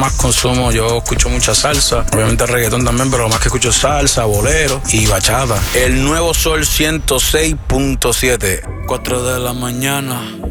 más consumo, yo escucho mucha salsa, obviamente reggaetón también, pero lo más que escucho es salsa, bolero y bachata. El Nuevo Sol 106.7, 4 de la mañana.